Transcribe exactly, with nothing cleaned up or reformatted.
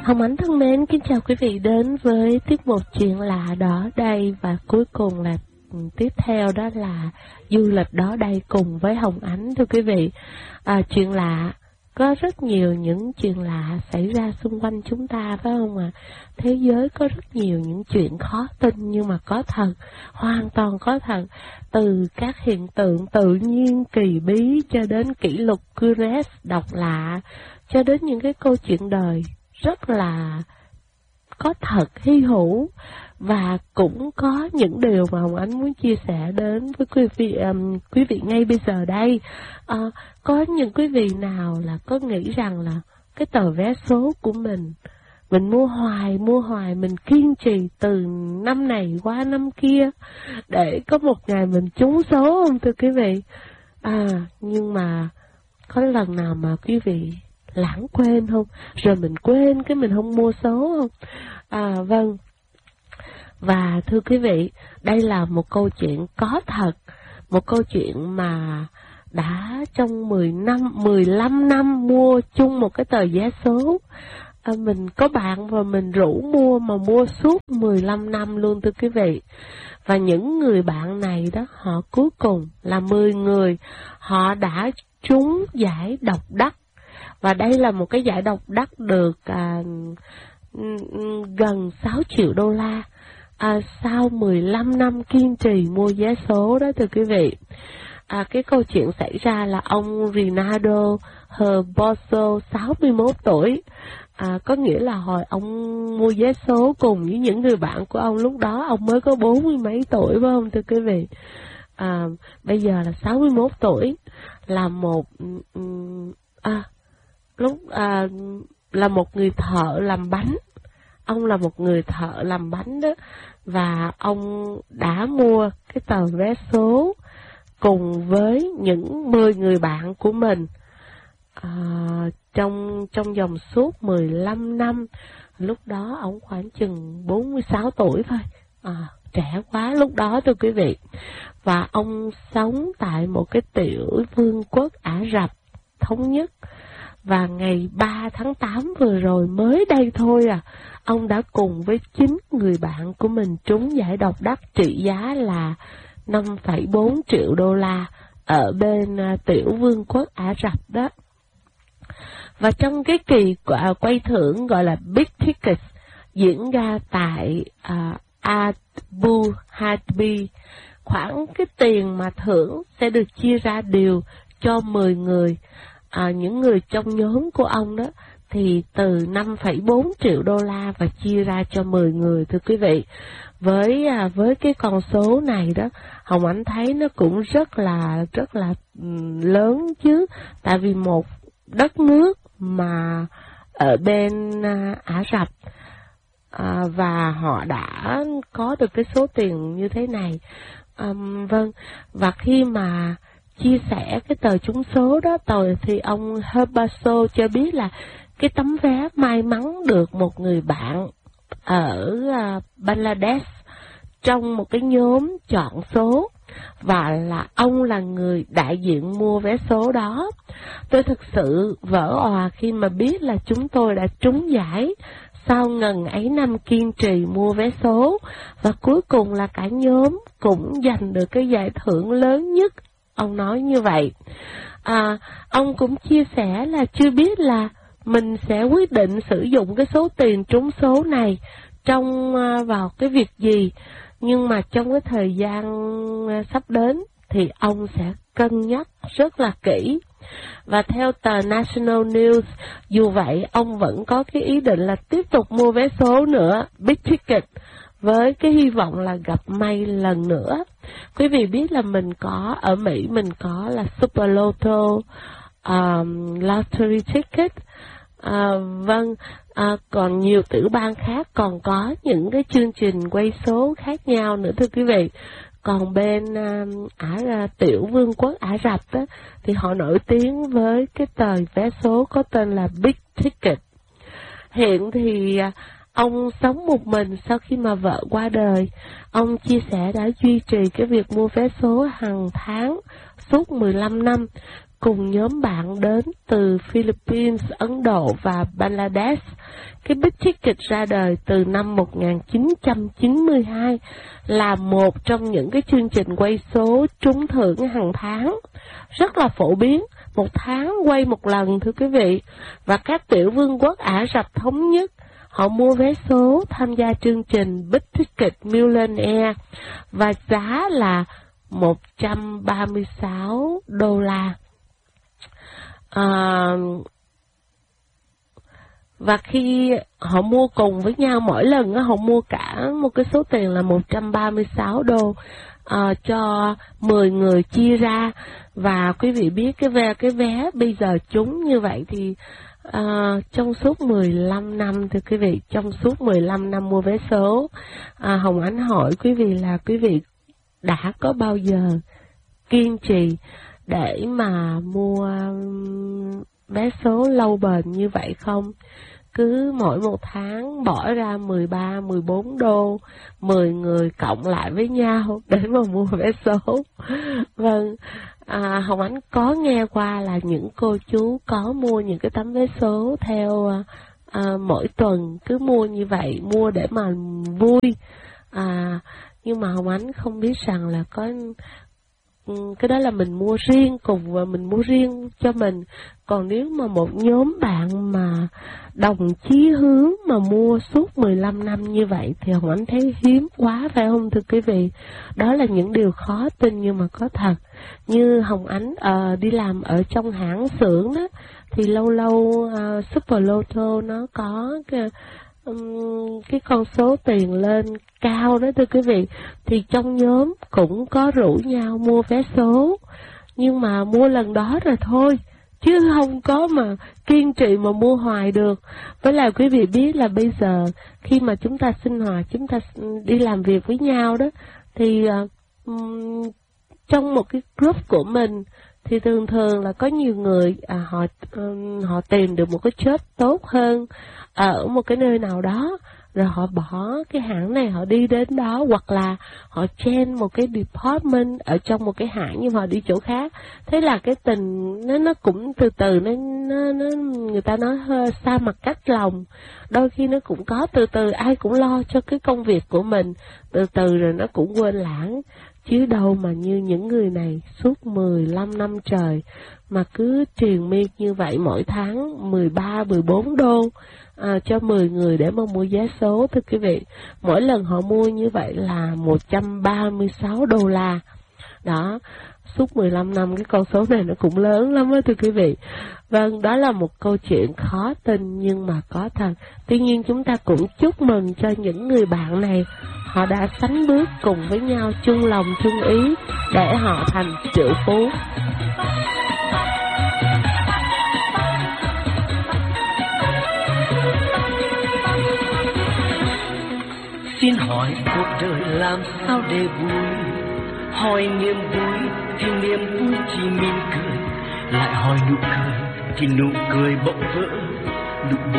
Hồng Ánh thân mến, kính chào quý vị đến với tiết mục Chuyện Lạ Đó Đây, và cuối cùng là tiếp theo đó là du lịch đó đây cùng với Hồng Ánh. Thưa quý vị, à, chuyện lạ, có rất nhiều những chuyện lạ xảy ra xung quanh chúng ta, phải không ạ? À? Thế giới có rất nhiều những chuyện khó tin nhưng mà có thật, hoàn toàn có thật. Từ các hiện tượng tự nhiên kỳ bí cho đến kỷ lục Guinness độc lạ, cho đến những cái câu chuyện đời rất là có thật, hy hữu. Và cũng có những điều mà Hồng Ánh muốn chia sẻ đến với quý vị um, quý vị ngay bây giờ đây. À, có những quý vị nào là có nghĩ rằng là cái tờ vé số của mình, mình mua hoài, mua hoài, mình kiên trì từ năm này qua năm kia để có một ngày mình trúng số không thưa quý vị? À, nhưng mà có lần nào mà quý vị lãng quên không? Rồi mình quên cái mình không mua số không? À, vâng. Và thưa quý vị, đây là một câu chuyện có thật, một câu chuyện mà đã trong mười năm, mười lăm năm mua chung một cái tờ vé số. À, mình có bạn và mình rủ mua mà mua suốt mười lăm năm luôn thưa quý vị. Và những người bạn này đó, họ cuối cùng là mười người, họ đã trúng giải độc đắc. Và đây là một cái giải độc đắc được à, gần sáu triệu đô la. À, sau mười lăm năm kiên trì mua vé số đó thưa quý vị. À, cái câu chuyện xảy ra là ông Rinaldo Herboso, sáu mươi mốt tuổi. À, có nghĩa là hồi ông mua vé số cùng với những người bạn của ông, lúc đó ông mới có bốn mươi mấy tuổi phải không thưa quý vị? À, bây giờ là sáu mươi mốt tuổi, là một à, lúc à, là một người thợ làm bánh. Ông là một người thợ làm bánh đó, và ông đã mua cái tờ vé số cùng với những mười người bạn của mình à, trong trong vòng suốt mười lăm năm. Lúc đó ông khoảng chừng bốn mươi sáu tuổi thôi, à, trẻ quá lúc đó thưa quý vị. Và ông sống tại một cái tiểu vương quốc Ả Rập Thống Nhất. Và ngày ba tháng tám vừa rồi mới đây thôi à, ông đã cùng với chín người bạn của mình trúng giải độc đắc trị giá là năm phẩy bốn triệu đô la ở bên uh, tiểu vương quốc Ả Rập đó. Và trong cái kỳ uh, quay thưởng gọi là Big Tickets diễn ra tại uh, Abu Dhabi, khoản cái tiền mà thưởng sẽ được chia ra đều cho mười người. À, những người trong nhóm của ông đó thì từ năm phẩy bốn triệu đô la và chia ra cho mười người thưa quý vị. Với à, với cái con số này đó, Hồng Ánh thấy nó cũng rất là rất là um, lớn chứ. Tại vì một đất nước mà ở bên à, Ả Rập à, và họ đã có được cái số tiền như thế này. À, vâng, và khi mà chia sẻ cái tờ trúng số đó rồi thì ông Herbaso cho biết là cái tấm vé may mắn được một người bạn ở uh, Bangladesh trong một cái nhóm chọn số, và là ông là người đại diện mua vé số đó. Tôi thực sự vỡ òa khi mà biết là chúng tôi đã trúng giải sau ngần ấy năm kiên trì mua vé số, và cuối cùng là cả nhóm cũng giành được cái giải thưởng lớn nhất. Ông nói như vậy. À, ông cũng chia sẻ là chưa biết là mình sẽ quyết định sử dụng cái số tiền trúng số này trong uh, vào cái việc gì, nhưng mà trong cái thời gian uh, sắp đến thì ông sẽ cân nhắc rất là kỹ. Và theo tờ National News, dù vậy ông vẫn có cái ý định là tiếp tục mua vé số nữa, Big Ticket, với cái hy vọng là gặp may lần nữa. Quý vị biết là mình có, ở Mỹ mình có là Super Lotto, um, Lottery Ticket, uh, vâng, uh, còn nhiều tiểu bang khác còn có những cái chương trình quay số khác nhau nữa thưa quý vị. Còn bên uh, Ả tiểu vương quốc Ả Rập đó, thì họ nổi tiếng với cái tờ vé số có tên là Big Ticket. Hiện thì uh, ông sống một mình sau khi mà vợ qua đời. Ông chia sẻ đã duy trì cái việc mua vé số hàng tháng suốt mười lăm năm. cùng nhóm bạn đến từ Philippines, Ấn Độ và Bangladesh. Cái Big Ticket ra đời từ năm một nghìn chín trăm chín mươi hai, là một trong những cái chương trình quay số trúng thưởng hàng tháng, rất là phổ biến, một tháng quay một lần thưa quý vị. Và các tiểu vương quốc Ả Rập Thống Nhất họ mua vé số tham gia chương trình Big Ticket Millionaire và giá là một trăm ba mươi sáu đô la. À, và khi họ mua cùng với nhau, mỗi lần đó, họ mua cả một cái số tiền là một trăm ba mươi sáu đô à, cho mười người chia ra. Và quý vị biết cái vé cái vé bây giờ trúng như vậy thì à, trong suốt mười lăm năm thưa quý vị, trong suốt mười lăm năm mua vé số, à, Hồng Ánh hỏi quý vị là quý vị đã có bao giờ kiên trì để mà mua vé số lâu bền như vậy không? Cứ mỗi một tháng bỏ ra mười ba, mười bốn đô, mười người cộng lại với nhau để mà mua vé số. Vâng, à, Hồng Ánh có nghe qua là những cô chú có mua những cái tấm vé số theo à, mỗi tuần, cứ mua như vậy, mua để mà vui. À, nhưng mà Hồng Ánh không biết rằng là có cái đó là mình mua riêng cùng và mình mua riêng cho mình. Còn nếu mà một nhóm bạn mà đồng chí hướng mà mua suốt mười lăm năm như vậy thì Hồng Ánh thấy hiếm quá, phải không thưa quý vị? Đó là những điều khó tin nhưng mà có thật. Như Hồng Ánh uh, đi làm ở trong hãng xưởng đó, thì lâu lâu uh, Super Lotto nó có cái, um, cái con số tiền lên cao đó thưa quý vị, thì trong nhóm cũng có rủ nhau mua vé số, nhưng mà mua lần đó rồi thôi, chứ không có mà kiên trì mà mua hoài được. Với lại quý vị biết là bây giờ khi mà chúng ta sinh hoạt, chúng ta đi làm việc với nhau đó, thì um, trong một cái group của mình thì thường thường là có nhiều người à, họ um, họ tìm được một cái job tốt hơn ở một cái nơi nào đó, rồi họ bỏ cái hãng này họ đi đến đó, hoặc là họ change một cái department ở trong một cái hãng nhưng mà họ đi chỗ khác. Thế là cái tình nó nó cũng từ từ nó nó, nó người ta nói hơi xa mặt cách lòng. Đôi khi nó cũng có từ từ, ai cũng lo cho cái công việc của mình, từ từ rồi nó cũng quên lãng. Chứ đâu mà như những người này suốt mười lăm năm trời mà cứ triền miên như vậy, mỗi tháng mười ba, mười bốn đô à, cho mười người để mà mua vé số thưa quý vị. Mỗi lần họ mua như vậy là một trăm ba mươi sáu đô la. Đó, suốt mười lăm năm cái con số này nó cũng lớn lắm đó thưa quý vị. Vâng, đó là một câu chuyện khó tin nhưng mà có thật. Tuy nhiên chúng ta cũng chúc mừng cho những người bạn này, họ đã sánh bước cùng với nhau, chung lòng chung ý để họ thành triệu phú. Xin hỏi cuộc đời làm sao để vui? Hỏi niềm vui thì niềm vui chỉ mỉm cười, lại hỏi nụ cười thì nụ cười bỗng vỡ. Nụ